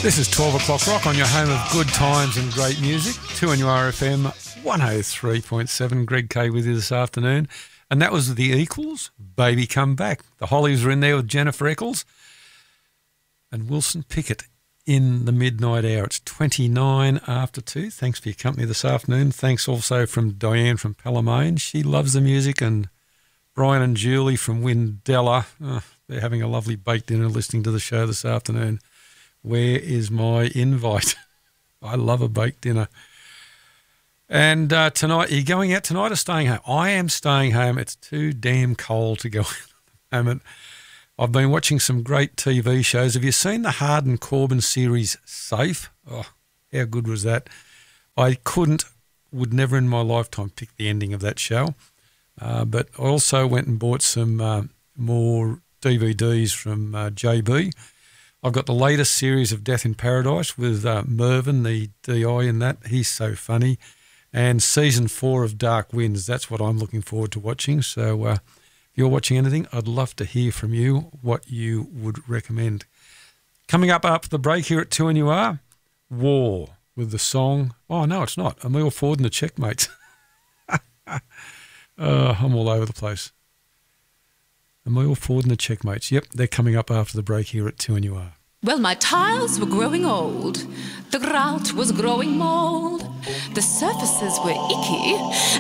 This is 12 o'clock rock on your home of good times and great music. 2NURFM 103.7. Greg Kay with you this afternoon. And that was The Equals, Baby Come Back. The Hollies were in there with Jennifer Eccles and Wilson Pickett in the midnight hour. It's 29 after 2. Thanks for your company this afternoon. Thanks also from Diane from Palomane. She loves the music. And Brian and Julie from Windella. They're having a lovely baked dinner listening to the show this afternoon. Where is my invite? I love a baked dinner. And tonight, are you going out tonight or staying home? I am staying home. It's too damn cold to go out at the moment. I've been watching some great TV shows. Have you seen the Hardin Corbin series Safe? Oh, how good was that? I would never in my lifetime pick the ending of that show. But I also went and bought some more DVDs from JB. I've got the latest series of Death in Paradise with Mervyn, the DI in that. He's so funny. And season 4 of Dark Winds. That's what I'm looking forward to watching. So if you're watching anything, I'd love to hear from you what you would recommend. Coming up after the break here at 2NUR, War with the song. Oh, no, it's not. Emile Ford and the Checkmates. I'm all over the place. Emile Ford and the Checkmates. Yep, they're coming up after the break here at 2NUR. Well, my tiles were growing old, the grout was growing mould, the surfaces were icky,